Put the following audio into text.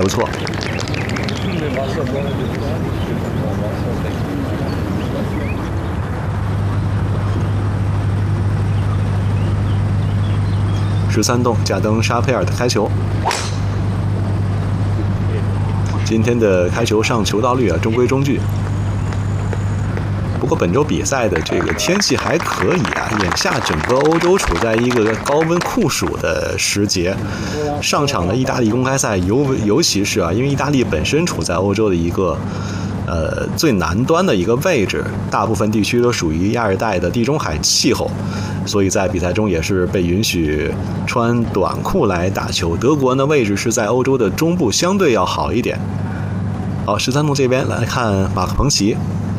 不错。13洞加登沙佩尔的开球，今天的开球上球到率中规中矩。不过本周比赛的这个天气还可以眼下整个欧洲处在一个高温酷暑的时节。上场的意大利公开赛尤其是因为意大利本身处在欧洲的一个最南端的一个位置，大部分地区都属于亚热带的地中海气候，所以在比赛中也是被允许穿短裤来打球。德国呢位置是在欧洲的中部，相对要好一点。好，13洞这边来看马克彭齐。